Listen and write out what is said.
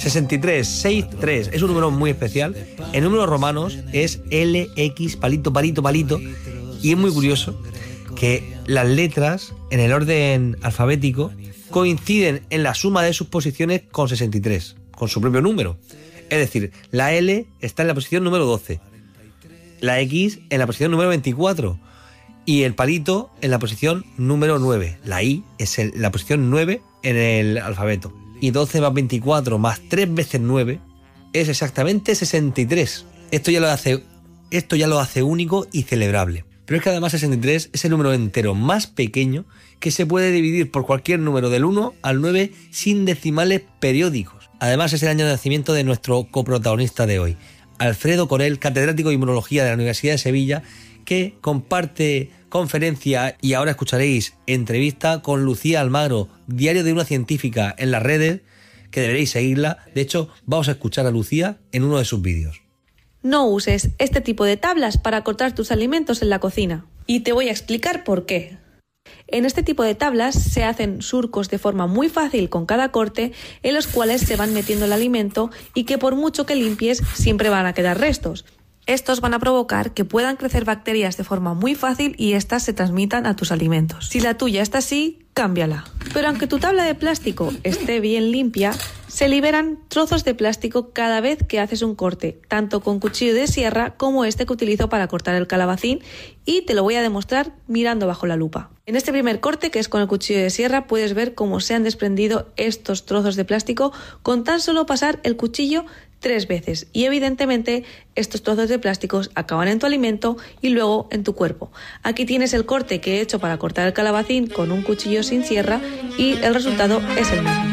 63 es un número muy especial. En números romanos es LX palito, palito, palito. Y es muy curioso que las letras en el orden alfabético coinciden en la suma de sus posiciones con 63, con su propio número. Es decir, la L está en la posición número 12, la X en la posición número 24 y el palito en la posición número 9. La I es la posición 9 en el alfabeto. Y 12 más 24 más 3 veces 9 es exactamente 63. Esto ya lo hace único y celebrable. Pero es que además 63 es el número entero más pequeño que se puede dividir por cualquier número del 1 al 9 sin decimales periódicos. Además es el año de nacimiento de nuestro coprotagonista de hoy, Alfredo Corel, catedrático de Inmunología de la Universidad de Sevilla, que comparte conferencia y ahora escucharéis entrevista con Lucía Almagro, diario de una científica en las redes, que deberéis seguirla. De hecho, vamos a escuchar a Lucía en uno de sus vídeos. No uses este tipo de tablas para cortar tus alimentos en la cocina. Y te voy a explicar por qué. En este tipo de tablas se hacen surcos de forma muy fácil con cada corte, en los cuales se van metiendo el alimento y que por mucho que limpies siempre van a quedar restos. Estos van a provocar que puedan crecer bacterias de forma muy fácil y estas se transmitan a tus alimentos. Si la tuya está así, cámbiala. Pero aunque tu tabla de plástico esté bien limpia, se liberan trozos de plástico cada vez que haces un corte, tanto con cuchillo de sierra como este que utilizo para cortar el calabacín, y te lo voy a demostrar mirando bajo la lupa. En este primer corte, que es con el cuchillo de sierra, puedes ver cómo se han desprendido estos trozos de plástico con tan solo pasar el cuchillo 3 veces, y evidentemente estos trozos de plásticos acaban en tu alimento y luego en tu cuerpo. Aquí tienes el corte que he hecho para cortar el calabacín con un cuchillo sin sierra y el resultado es el mismo.